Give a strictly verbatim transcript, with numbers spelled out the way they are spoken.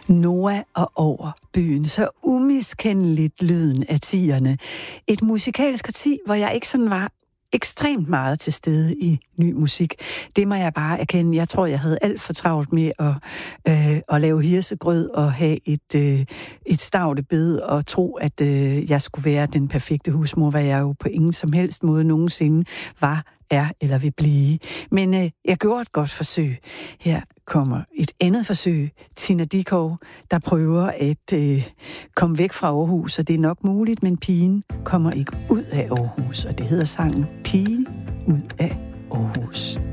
Noah og over byen, så umiskendeligt lyden af tierne. Et musikalsk årti, hvor jeg ikke sådan var ekstremt meget til stede i ny musik. Det må jeg bare erkende. Jeg tror, jeg havde alt for travlt med at, øh, at lave hirsegrød og have et, øh, et stavtebed og tro, at øh, jeg skulle være den perfekte husmor, hvad jeg jo på ingen som helst måde nogensinde var, er eller vil blive. Men øh, jeg gjorde et godt forsøg. Her kommer et andet forsøg. Tina Dickow, der prøver at øh, komme væk fra Aarhus, og det er nok muligt, men pigen kommer ikke ud af Aarhus, og det hedder sangen Pigen ud af Aarhus.